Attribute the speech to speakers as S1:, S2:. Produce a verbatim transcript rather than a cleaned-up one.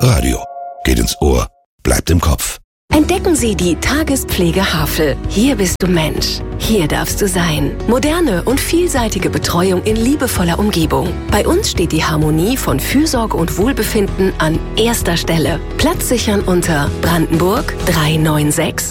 S1: Radio. Geht ins Ohr, bleibt im Kopf.
S2: Entdecken Sie die Tagespflege Havel. Hier bist du Mensch. Hier darfst du sein. Moderne und vielseitige Betreuung in liebevoller Umgebung. Bei uns steht die Harmonie von Fürsorge und Wohlbefinden an erster Stelle. Platz sichern unter Brandenburg drei neun sechs